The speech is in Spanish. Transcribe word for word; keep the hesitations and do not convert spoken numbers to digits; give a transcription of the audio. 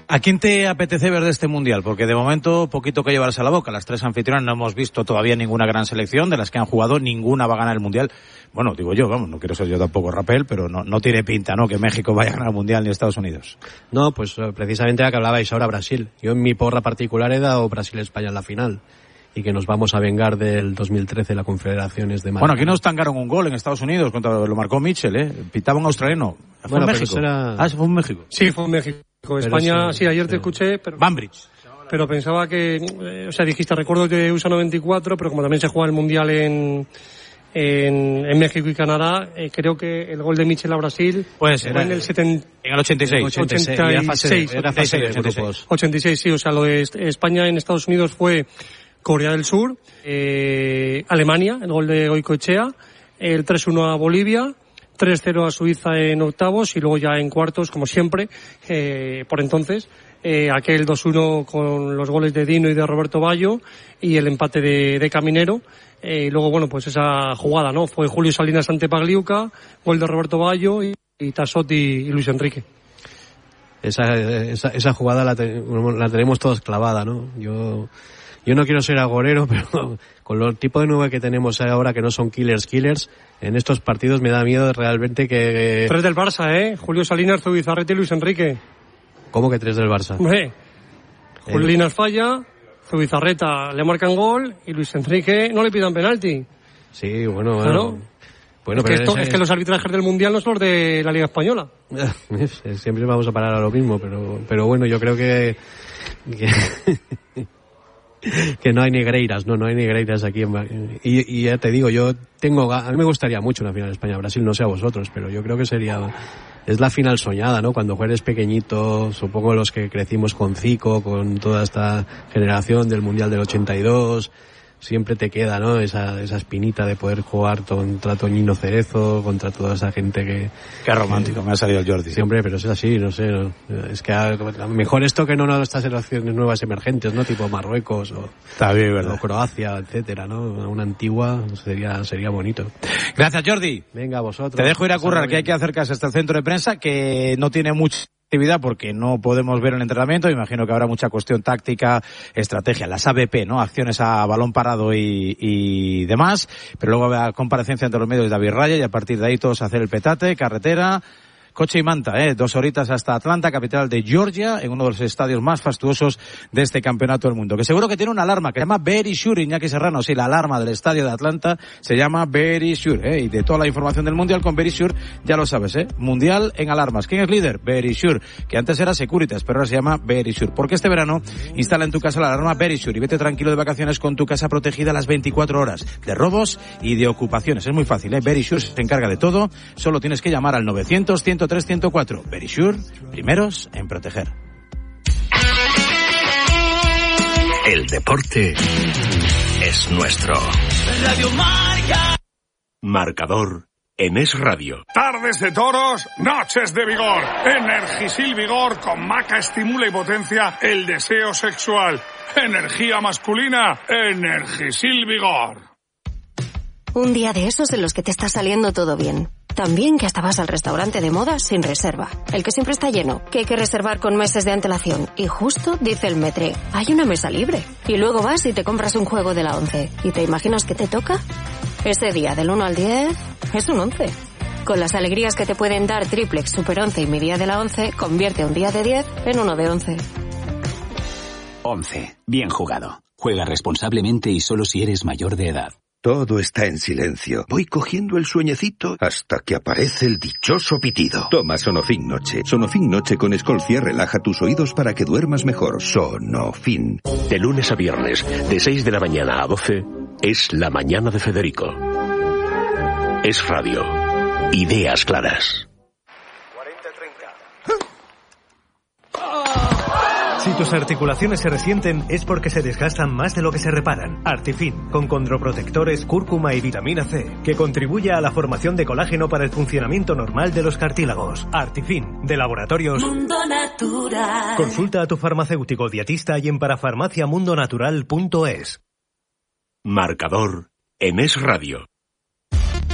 ¿A quién te apetece ver de este Mundial? Porque de momento, poquito que llevarse a la boca. Las tres anfitrionas no hemos visto todavía ninguna gran selección. De las que han jugado, ninguna va a ganar el Mundial. Bueno, digo yo, vamos, no quiero ser yo tampoco rapel, pero no, no tiene pinta, ¿no?, que México vaya a ganar el Mundial ni Estados Unidos. No, pues precisamente la que hablabais ahora, Brasil. Yo en mi porra particular he dado Brasil-España en la final. Y que nos vamos a vengar del dos mil trece, la Confederaciones de Madrid. Bueno, aquí nos tangaron un gol en Estados Unidos, contra lo marcó Mitchell, ¿eh? Pitaba un australiano. ¿Fue bueno, en México? Era... Ah, fue en México. Sí, fue en México. España, sí, sí, ayer te escuché, pero... Bambridge. Pero pensaba que, eh, o sea, dijiste, recuerdo que usa noventa y cuatro, pero como también se juega el Mundial en... En, en México y Canadá, eh, creo que el gol de Mitchell a Brasil pues era en el setenta, en el ochenta y seis, ochenta y seis, era fase, era fase de grupos. ochenta y seis, sí, o sea, lo de España en Estados Unidos fue Corea del Sur, eh, Alemania, el gol de Goicoechea, el tres uno a Bolivia, tres cero a Suiza en octavos y luego ya en cuartos, como siempre, eh, por entonces, eh, aquel dos uno con los goles de Dino y de Roberto Baggio y el empate de, de Caminero. Eh, y luego, bueno, pues esa jugada, ¿no? Fue Julio Salinas ante Pagliuca, gol de Roberto Baggio y, y Tassot y, y Luis Enrique. Esa, esa, esa jugada la, te, la tenemos todos clavada, ¿no? Yo, yo no quiero ser agorero, pero con los tipos de nueve que tenemos ahora que no son killers, killers, en estos partidos me da miedo realmente que... Tres del Barça, ¿eh? Julio Salinas, Zubizarreta y Luis Enrique. ¿Cómo que tres del Barça? Hombre, Julio Salinas falla... Zubizarreta le marcan gol y Luis Enrique no le pidan penalti. Sí, bueno, claro. bueno. bueno es, pero que esto, ese... es que los arbitrajes del Mundial no son los de la Liga Española. Siempre vamos a parar a lo mismo, pero pero bueno, yo creo que que, que no hay negreiras, no, no hay negreiras aquí. En... Y, y ya te digo, yo tengo, a mí me gustaría mucho una final España-Brasil, no sé a vosotros, pero yo creo que sería... Es la final soñada, ¿no? Cuando eres pequeñito, supongo los que crecimos con Zico, con toda esta generación del Mundial del ochenta y dos, siempre te queda, ¿no? Esa, esa espinita de poder jugar contra Toñino Cerezo, contra toda esa gente que... Qué romántico, que, me ha salido el Jordi. Sí, hombre, pero es así, no sé, ¿no? Es que a, mejor esto que no, no estas selecciones nuevas emergentes, ¿no? Tipo Marruecos o, Está bien, ¿verdad? o Croacia, etcétera, ¿no? Una antigua sería sería bonito. Gracias, Jordi. Venga, a vosotros. Te dejo ir a currar, que hay que acercarse hasta el centro de prensa, que no tiene mucha actividad porque no podemos ver el entrenamiento. Imagino que habrá mucha cuestión táctica, estrategia, las A B P, ¿no? Acciones a balón parado y, y demás. Pero luego habrá comparecencia ante los medios de David Raya y a partir de ahí todos a hacer el petate, carretera, coche y manta, ¿eh? Dos horitas hasta Atlanta, capital de Georgia, en uno de los estadios más fastuosos de este campeonato del mundo. Que seguro que tiene una alarma que se llama Very Sure, Iñaki Serrano. Sí, la alarma del estadio de Atlanta se llama Very Sure, ¿eh? Y de toda la información del Mundial con Very Sure, ya lo sabes, ¿eh? Mundial en alarmas. ¿Quién es líder? Very Sure, que antes era Securitas, pero ahora se llama Very Sure. Porque este verano instala en tu casa la alarma Very Sure y vete tranquilo de vacaciones con tu casa protegida las veinticuatro horas de robos y de ocupaciones. Es muy fácil, ¿eh? Very Sure se encarga de todo. Solo tienes que llamar al novecientos, ciento tres, ciento cuatro. Very Sure, primeros en proteger. El deporte es nuestro. Radio Marca. Marcador en Es Radio. Tardes de toros, noches de vigor. Energisil Vigor con maca estimula y potencia el deseo sexual. Energía masculina, Energisil Vigor. Un día de esos en los que te está saliendo todo bien. Tan bien que hasta vas al restaurante de moda sin reserva. El que siempre está lleno, que hay que reservar con meses de antelación. Y justo dice el metre, hay una mesa libre. Y luego vas y te compras un juego de la once. ¿Y te imaginas que te toca? Ese día del uno al diez es un once. Con las alegrías que te pueden dar Triplex, Super once y mi día de la once, convierte un día de diez en uno de once. once. Bien jugado. Juega responsablemente y solo si eres mayor de edad. Todo está en silencio. Voy cogiendo el sueñecito hasta que aparece el dichoso pitido. Toma Sonofin Noche. Sonofin Noche con Escolcia relaja tus oídos para que duermas mejor. Sonofin. De lunes a viernes, de seis de la mañana a doce, es La Mañana de Federico. Es Radio. Ideas claras. Si tus articulaciones se resienten es porque se desgastan más de lo que se reparan. Artifin, con condroprotectores, cúrcuma y vitamina C, que contribuye a la formación de colágeno para el funcionamiento normal de los cartílagos. Artifin, de Laboratorios Mundo Natural. Consulta a tu farmacéutico dietista y en parafarmacia mundo natural punto es. Marcador en Es Radio.